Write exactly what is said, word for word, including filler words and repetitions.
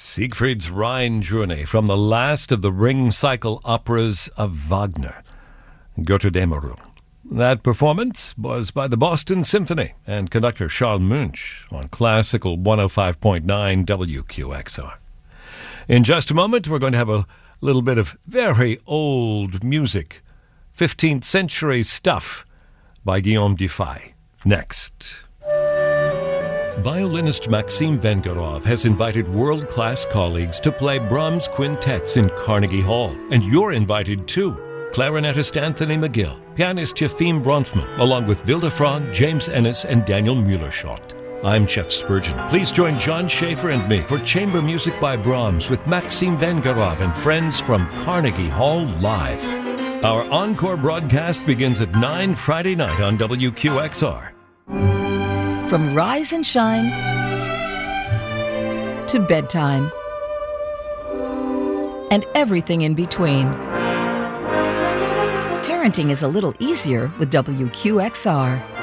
Siegfried's Rhine Journey from the last of the Ring Cycle operas of Wagner, Götterdämmerung. That performance was by the Boston Symphony and conductor Charles Munch on Classical one oh five point nine W Q X R. In just a moment, we're going to have a little bit of very old music, fifteenth century stuff by Guillaume Dufay. Next. Violinist Maxim Vengerov has invited world-class colleagues to play Brahms quintets in Carnegie Hall, and you're invited too. Clarinetist Anthony McGill, pianist Yefim Bronfman, along with Vilde Frog, James Ennis, and Daniel Mueller-Schott. I'm Jeff Spurgeon. Please join John Schaefer and me for Chamber Music by Brahms with Maxim Vengerov and friends from Carnegie Hall Live. Our encore broadcast begins at nine Friday night on W Q X R. From rise and shine to bedtime and everything in between. Parenting is a little easier with W Q X R.